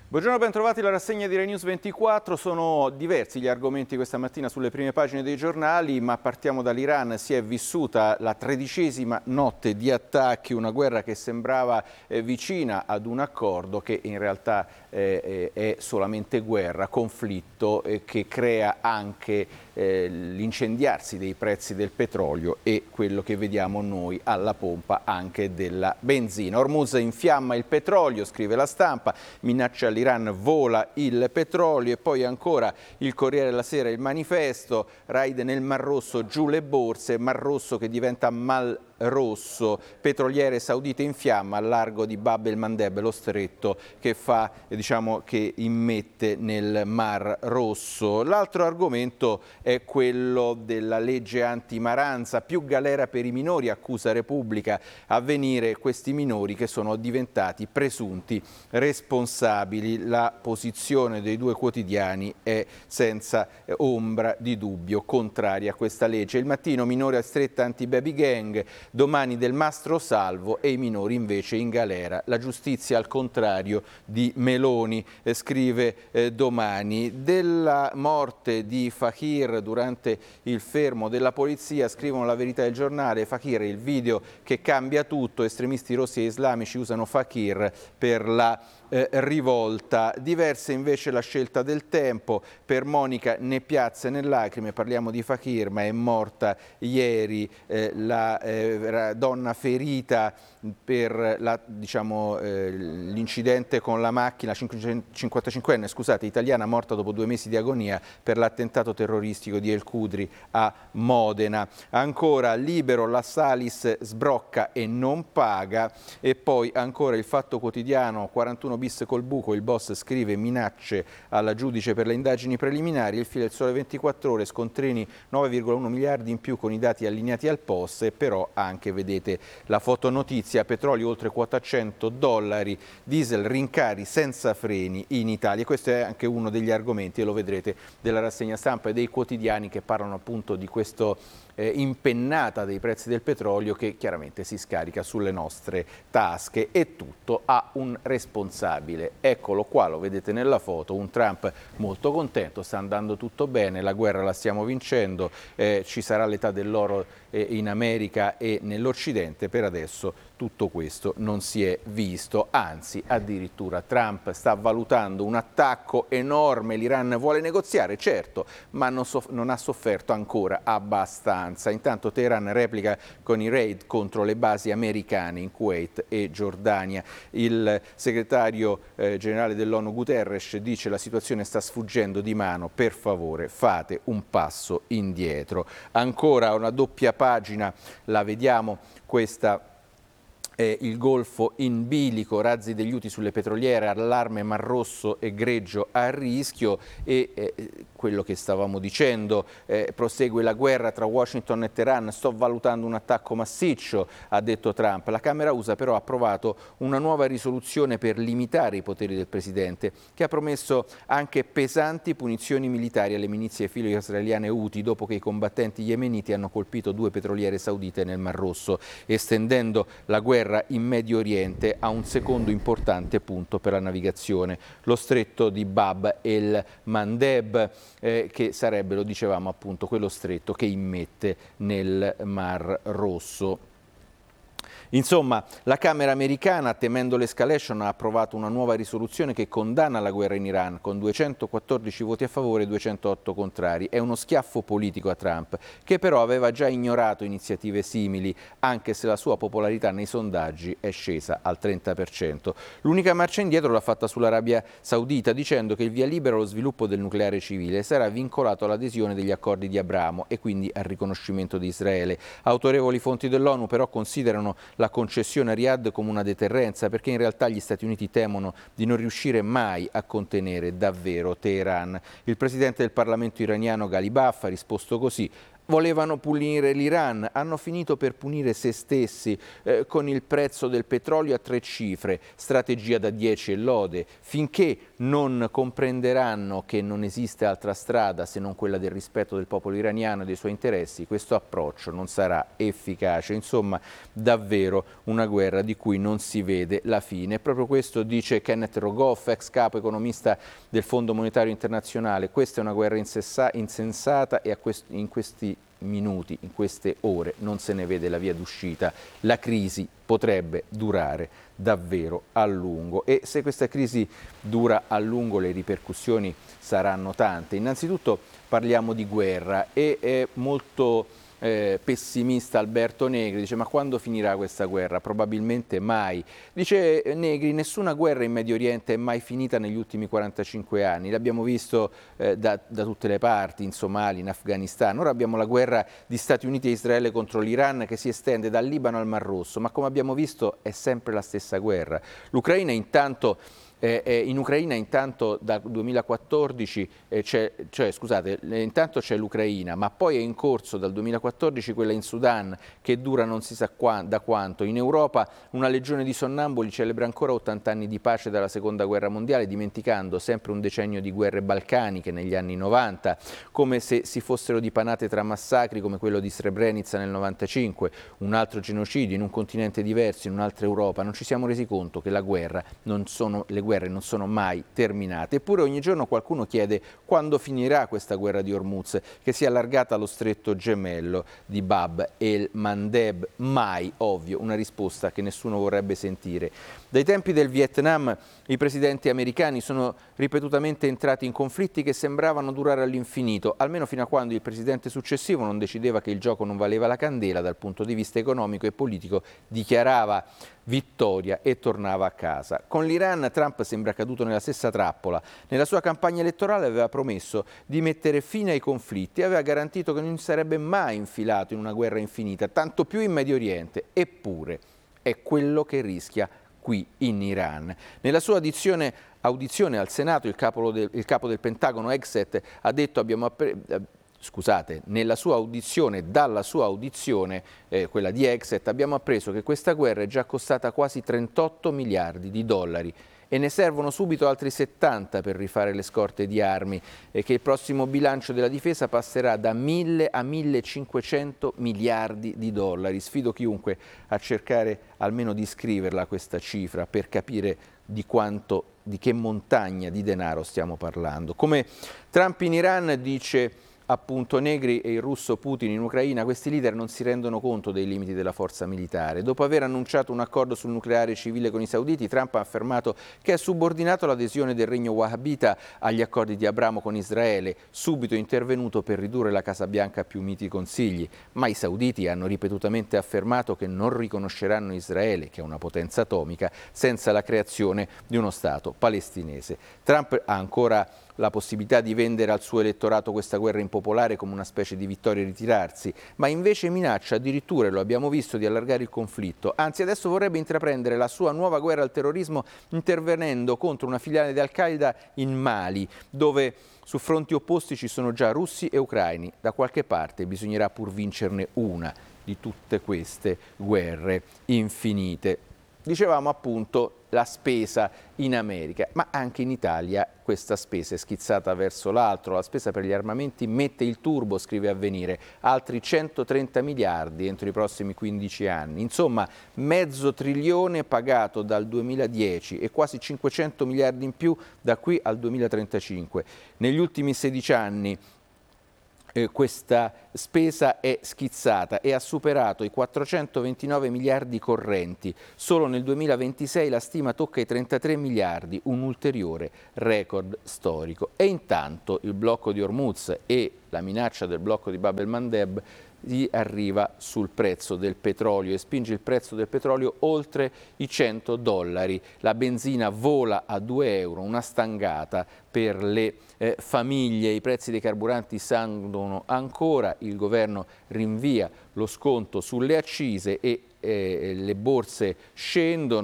Buongiorno, ben trovati alla rassegna di Rai News 24. Sono diversi gli argomenti questa mattina sulle prime pagine dei giornali, ma partiamo dall'Iran. Si è vissuta la 13ª notte di attacchi, una guerra che sembrava vicina ad un accordo che in realtà è solamente guerra, conflitto che crea anche l'incendiarsi dei prezzi del petrolio e quello che vediamo noi alla pompa anche della benzina. Hormuz infiamma il petrolio, scrive La Stampa, minaccia l'Iran, vola il petrolio, e poi ancora il Corriere della Sera, il Manifesto, raid nel Mar Rosso, giù le borse, Mar Rosso che diventa Mal Rosso, petroliere saudite in fiamma al largo di Bab el-Mandeb, lo stretto che fa, che immette nel Mar Rosso. L'altro argomento è quello della legge antimaranza, più galera per i minori, accusa Repubblica, Avvenire, questi minori che sono diventati presunti responsabili. La posizione dei due quotidiani è senza ombra di dubbio contraria a questa legge. Il Mattino, minore a stretta anti-baby gang, domani del mastro salvo e i minori invece in galera. La giustizia al contrario di Meloni, scrive Domani. Della morte di Fakir durante il fermo della polizia scrivono La Verità del Giornale. Fakir, il video che cambia tutto, estremisti rossi e islamici usano Fakir per la rivolta. Diversa invece la scelta del Tempo, per Monica né piazze né lacrime, parliamo di Fakir, ma è morta ieri la donna ferita per l'incidente con la macchina, 55enne, scusate, italiana, morta dopo 2 mesi di agonia per l'attentato terroristico di El Qudri a Modena. Ancora Libero, la Salis sbrocca e non paga, e poi ancora Il Fatto Quotidiano, 41 bis col buco, il boss scrive minacce alla giudice per le indagini preliminari. Il Filo del Sole 24 Ore, scontrini 9,1 miliardi in più con i dati allineati al POS, e però anche, vedete, la fotonotizia, petrolio oltre quota $100, diesel rincari senza freni in Italia. Questo è anche uno degli argomenti, e lo vedrete, della rassegna stampa e dei quotidiani che parlano appunto di questo impennata dei prezzi del petrolio che chiaramente si scarica sulle nostre tasche, e tutto ha un responsabile. Eccolo qua, lo vedete nella foto, un Trump molto contento, sta andando tutto bene, la guerra la stiamo vincendo, ci sarà l'età dell'oro in America e nell'Occidente. Per adesso tutto questo non si è visto, anzi addirittura Trump sta valutando un attacco enorme. L'Iran vuole negoziare, certo, ma non ha sofferto ancora abbastanza. Intanto Teheran replica con i raid contro le basi americane in Kuwait e Giordania. Il segretario generale dell'ONU Guterres dice: la situazione sta sfuggendo di mano, per favore fate un passo indietro. Ancora una doppia pagina, la vediamo questa. Il Golfo in bilico, razzi degli Houthi sulle petroliere, allarme Mar Rosso e greggio a rischio, e quello che stavamo dicendo, prosegue la guerra tra Washington e Teheran, sto valutando un attacco massiccio, ha detto Trump. La Camera USA però ha approvato una nuova risoluzione per limitare i poteri del presidente, che ha promesso anche pesanti punizioni militari alle milizie filo-israeliane Houthi dopo che i combattenti yemeniti hanno colpito 2 petroliere saudite nel Mar Rosso, estendendo la guerra in Medio Oriente a un secondo importante punto per la navigazione, lo stretto di Bab el-Mandeb, che sarebbe, lo dicevamo appunto, quello stretto che immette nel Mar Rosso. Insomma, la Camera americana, temendo l'escalation, ha approvato una nuova risoluzione che condanna la guerra in Iran, con 214 voti a favore e 208 contrari. È uno schiaffo politico a Trump, che però aveva già ignorato iniziative simili, anche se la sua popolarità nei sondaggi è scesa al 30%. L'unica marcia indietro l'ha fatta sull'Arabia Saudita, dicendo che il via libera allo sviluppo del nucleare civile sarà vincolato all'adesione degli accordi di Abramo e quindi al riconoscimento di Israele. Autorevoli fonti dell'ONU però considerano la concessione a Riyadh come una deterrenza, perché in realtà gli Stati Uniti temono di non riuscire mai a contenere davvero Teheran. Il presidente del Parlamento iraniano Ghalibaf ha risposto così: Volevano punire l'Iran, hanno finito per punire se stessi con il prezzo del petrolio a 3 cifre, strategia da 10 e lode, finché non comprenderanno che non esiste altra strada se non quella del rispetto del popolo iraniano e dei suoi interessi, questo approccio non sarà efficace. Insomma, davvero una guerra di cui non si vede la fine. Proprio questo dice Kenneth Rogoff, ex capo economista del Fondo Monetario Internazionale. Questa è una guerra insensata e in questi minuti, in queste ore, non se ne vede la via d'uscita. La crisi potrebbe durare davvero a lungo e se questa crisi dura a lungo le ripercussioni saranno tante. Innanzitutto parliamo di guerra e è molto pessimista Alberto Negri, dice ma quando finirà questa guerra? Probabilmente mai. Dice Negri, nessuna guerra in Medio Oriente è mai finita negli ultimi 45 anni, l'abbiamo visto da tutte le parti, in Somalia, in Afghanistan, ora abbiamo la guerra di Stati Uniti e Israele contro l'Iran che si estende dal Libano al Mar Rosso, ma come abbiamo visto è sempre la stessa guerra. L'Ucraina intanto in Ucraina intanto dal 2014 intanto c'è l'Ucraina, ma poi è in corso dal 2014 quella in Sudan che dura non si sa da quanto. In Europa una legione di sonnambuli celebra ancora 80 anni di pace dalla Seconda Guerra Mondiale, dimenticando sempre un decennio di guerre balcaniche negli anni 90, come se si fossero dipanate tra massacri come quello di Srebrenica nel 95, un altro genocidio in un continente diverso, in un'altra Europa. Non ci siamo resi conto che le guerre non sono mai terminate. Eppure ogni giorno qualcuno chiede quando finirà questa guerra di Hormuz, che si è allargata allo stretto gemello di Bab el-Mandeb. Mai, ovvio, una risposta che nessuno vorrebbe sentire. Dai tempi del Vietnam i presidenti americani sono ripetutamente entrati in conflitti che sembravano durare all'infinito, almeno fino a quando il presidente successivo non decideva che il gioco non valeva la candela dal punto di vista economico e politico, dichiarava vittoria e tornava a casa. Con l'Iran Trump sembra caduto nella stessa trappola. Nella sua campagna elettorale aveva promesso di mettere fine ai conflitti e aveva garantito che non si sarebbe mai infilato in una guerra infinita, tanto più in Medio Oriente. Eppure è quello che rischia qui in Iran. Nella sua audizione al Senato il capo del Pentagono Hegseth ha detto nella sua audizione, dalla sua audizione, quella di Hegseth, abbiamo appreso che questa guerra è già costata quasi 38 miliardi di dollari e ne servono subito altri 70 per rifare le scorte di armi e che il prossimo bilancio della difesa passerà da 1.000 a 1.500 miliardi di dollari. Sfido chiunque a cercare almeno di scriverla questa cifra per capire di che montagna di denaro stiamo parlando. Come Trump in Iran dice appunto Negri e il russo Putin in Ucraina, questi leader non si rendono conto dei limiti della forza militare. Dopo aver annunciato un accordo sul nucleare civile con i sauditi, Trump ha affermato che ha subordinato l'adesione del regno wahhabita agli accordi di Abramo con Israele, subito intervenuto per ridurre la Casa Bianca a più miti consigli. Ma i sauditi hanno ripetutamente affermato che non riconosceranno Israele, che è una potenza atomica, senza la creazione di uno Stato palestinese. Trump ha ancora la possibilità di vendere al suo elettorato questa guerra impopolare come una specie di vittoria e ritirarsi, ma invece minaccia addirittura, lo abbiamo visto, di allargare il conflitto. Anzi, adesso vorrebbe intraprendere la sua nuova guerra al terrorismo intervenendo contro una filiale di Al-Qaeda in Mali, dove su fronti opposti ci sono già russi e ucraini. Da qualche parte bisognerà pur vincerne una di tutte queste guerre infinite. Dicevamo appunto la spesa in America, ma anche in Italia questa spesa è schizzata verso l'altro. La spesa per gli armamenti mette il turbo, scrive Avvenire, altri 130 miliardi entro i prossimi 15 anni. Insomma, mezzo trilione pagato dal 2010 e quasi 500 miliardi in più da qui al 2035. Negli ultimi 16 anni questa spesa è schizzata e ha superato i 429 miliardi correnti. Solo nel 2026 la stima tocca i 33 miliardi, un ulteriore record storico. E intanto il blocco di Hormuz e la minaccia del blocco di Bab el-Mandeb arriva sul prezzo del petrolio e spinge il prezzo del petrolio oltre i $100. La benzina vola a 2 euro, una stangata per le famiglie. I prezzi dei carburanti salgono ancora, il governo rinvia lo sconto sulle accise e le borse scendono.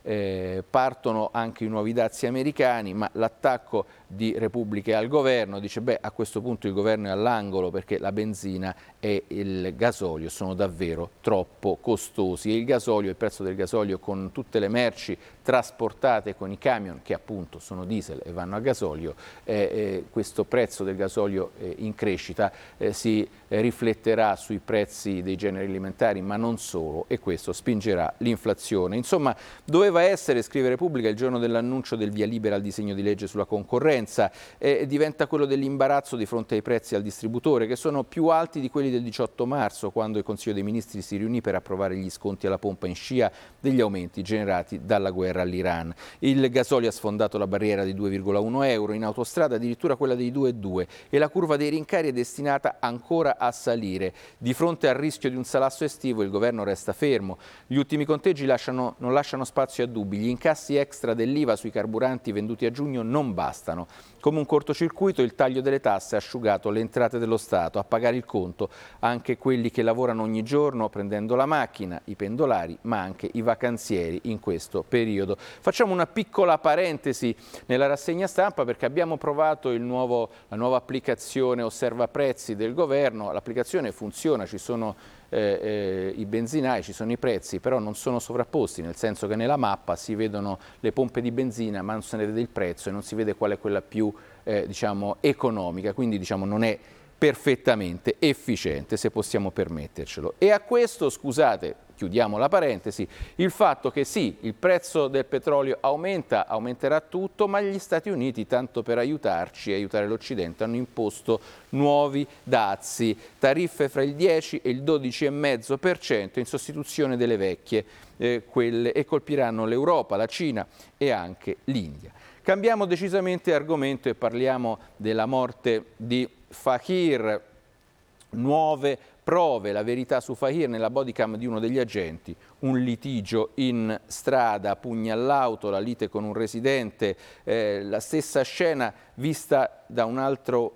partono anche i nuovi dazi americani, ma l'attacco di Repubblica al governo dice beh, a questo punto il governo è all'angolo perché la benzina e il gasolio sono davvero troppo costosi e il prezzo del gasolio con tutte le merci trasportate con i camion che appunto sono diesel e vanno a gasolio, questo prezzo del gasolio in crescita si rifletterà sui prezzi dei generi alimentari, ma non solo, e questo spingerà l'inflazione. Insomma, doveva essere, scrive Repubblica, il giorno dell'annuncio del via libera al disegno di legge sulla concorrenza, diventa quello dell'imbarazzo di fronte ai prezzi al distributore, che sono più alti di quelli del 18 marzo, quando il Consiglio dei Ministri si riunì per approvare gli sconti alla pompa in scia degli aumenti generati dalla guerra all'Iran. Il gasolio ha sfondato la barriera di 2,1 euro, in autostrada addirittura quella dei 2,2 e la curva dei rincari è destinata ancora a salire. Di fronte al rischio di un salasso estivo il governo resta fermo. Gli ultimi conteggi non lasciano spazio a dubbi. Gli incassi extra dell'IVA sui carburanti venduti a giugno non bastano. Come un cortocircuito il taglio delle tasse ha asciugato le entrate dello Stato, a pagare il conto anche quelli che lavorano ogni giorno prendendo la macchina, i pendolari, ma anche i vacanzieri in questo periodo. Facciamo una piccola parentesi nella rassegna stampa perché abbiamo provato la nuova applicazione Osserva Prezzi del governo. L'applicazione funziona, ci sono i benzinai, ci sono i prezzi, però non sono sovrapposti, nel senso che nella mappa si vedono le pompe di benzina ma non se ne vede il prezzo e non si vede qual è quella più diciamo economica, quindi diciamo non è perfettamente efficiente, se possiamo permettercelo. E a questo, scusate, chiudiamo la parentesi, il fatto che sì, il prezzo del petrolio aumenterà tutto, ma gli Stati Uniti, tanto per aiutarci e aiutare l'Occidente, hanno imposto nuovi dazi, tariffe fra il 10 e il 12,5% in sostituzione delle vecchie, quelle, e colpiranno l'Europa, la Cina e anche l'India. Cambiamo decisamente argomento e parliamo della morte di Fahir. Nuove prove, la verità su Fahir nella bodycam di uno degli agenti, un litigio in strada, pugni all'auto, la lite con un residente, la stessa scena vista da un altro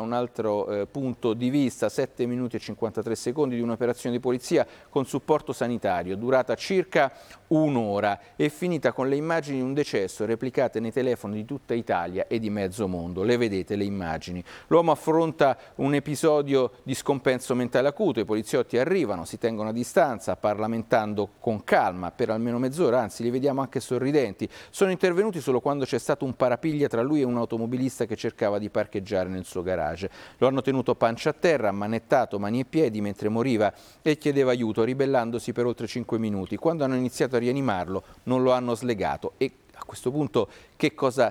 punto di vista, 7 minuti e 53 secondi di un'operazione di polizia con supporto sanitario, durata circa un'ora e finita con le immagini di un decesso replicate nei telefoni di tutta Italia e di mezzo mondo. Le vedete le immagini. L'uomo affronta un episodio di scompenso mentale acuto, i poliziotti arrivano, si tengono a distanza, parlamentando con calma per almeno mezz'ora, anzi li vediamo anche sorridenti. Sono intervenuti solo quando c'è stato un parapiglia tra lui e un automobilista che cercava di parcheggiare nel suo garage. Lo hanno tenuto pancia a terra, ammanettato mani e piedi mentre moriva e chiedeva aiuto, ribellandosi per oltre 5 minuti. Quando hanno iniziato a rianimarlo non lo hanno slegato e a questo punto che cosa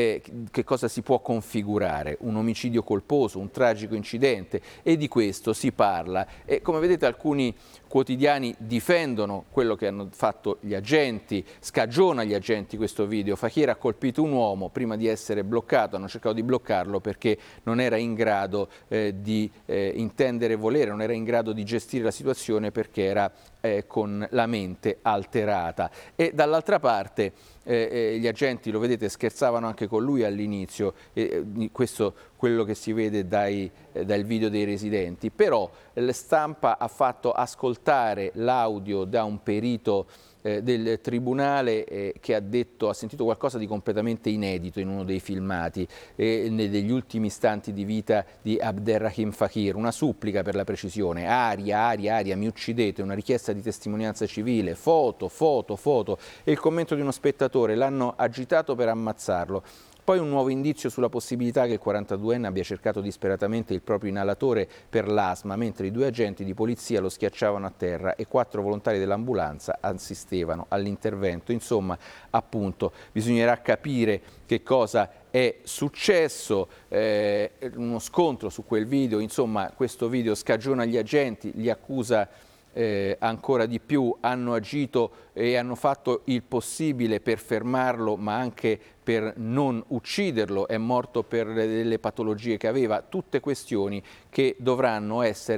si può configurare? Un omicidio colposo, un tragico incidente, e di questo si parla. E come vedete alcuni quotidiani difendono quello che hanno fatto gli agenti, scagiona gli agenti questo video. Fahir ha colpito un uomo prima di essere bloccato, hanno cercato di bloccarlo perché non era in grado di intendere e volere, non era in grado di gestire la situazione perché era con la mente alterata. E dall'altra parte gli agenti, lo vedete, scherzavano anche con lui all'inizio, questo quello che si vede dal video dei residenti, però la stampa ha fatto ascoltare l'audio da un perito del tribunale che ha sentito qualcosa di completamente inedito in uno dei filmati degli ultimi istanti di vita di Abderrahim Fahir, una supplica per la precisione, aria, mi uccidete, una richiesta di testimonianza civile, foto, e il commento di uno spettatore, l'hanno agitato per ammazzarlo. Poi un nuovo indizio sulla possibilità che il 42enne abbia cercato disperatamente il proprio inalatore per l'asma, mentre i 2 agenti di polizia lo schiacciavano a terra e 4 volontari dell'ambulanza assistevano all'intervento. Insomma, appunto, bisognerà capire che cosa è successo, uno scontro su quel video, insomma, questo video scagiona gli agenti, li accusa ancora di più, hanno agito e hanno fatto il possibile per fermarlo ma anche per non ucciderlo, è morto per delle patologie che aveva, tutte questioni che dovranno essere